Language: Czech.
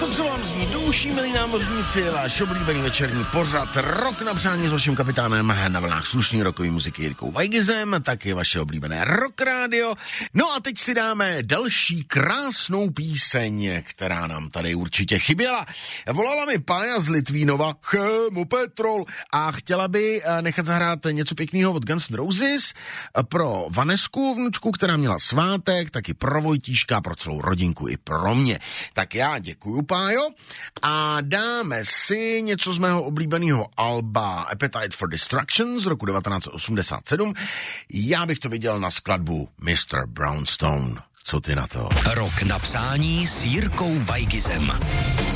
co vám zní douší, milí námořníci, je váš oblíbený večerní pořad Rock na přání s vaším kapitánem na vlnách slušný rockový muziky Jirkou Weigizem, tak je vaše oblíbené Rock Radio. No a teď si dáme další krásnou píseň, která nám tady určitě chyběla. Volala mi Pája z Litvínova, Chemo Petrol, a chtěla by nechat zahrát něco pěkného od Guns N' Roses pro Vanesku, vnučku, která měla svátek, taky pro Vojtíška, pro celou rodinku i pro mě. Tak já děkuju, Pájo, a dáme si něco z mého oblíbeného alba Appetite for Destruction z roku 1987. Já bych to viděl na skladbu Mr. Brownstone. Co ty na to? Rock na přání s Jirkou Weigizem.